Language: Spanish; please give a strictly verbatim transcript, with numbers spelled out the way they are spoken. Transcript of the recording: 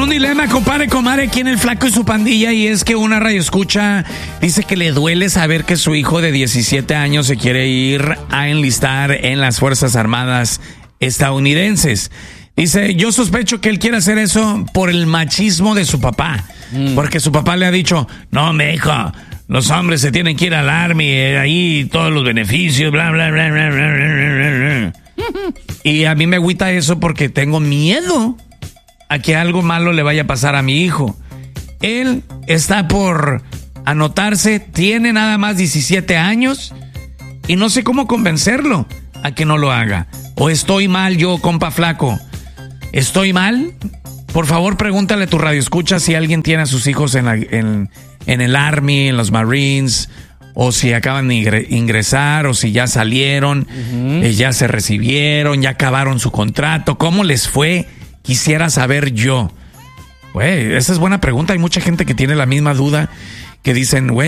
un dilema, compadre, comadre, aquí en El Flaco y su pandilla, y es que una radioescucha dice que le duele saber que su hijo de diecisiete años se quiere ir a enlistar en las Fuerzas Armadas estadounidenses. Dice, yo sospecho que él quiere hacer eso por el machismo de su papá, mm. porque su papá le ha dicho, no, mi hijo, los hombres se tienen que ir al Army, eh, ahí todos los beneficios, bla, bla, bla, bla, bla, bla, bla. Y a mí me agüita eso porque tengo miedo a que algo malo le vaya a pasar a mi hijo. Él está por anotarse, tiene nada más diecisiete años y no sé cómo convencerlo a que no lo haga. ¿O estoy mal yo, compa Flaco? ¿Estoy mal? Por favor, pregúntale a tu radioescucha si alguien tiene a sus hijos en, la, en, en el Army, en los Marines, o si acaban de ingresar, o si ya salieron, uh-huh. eh, ya se recibieron, ya acabaron su contrato. ¿Cómo les fue? Quisiera saber yo. Güey, esa es buena pregunta. Hay mucha gente que tiene la misma duda, que dicen, güey,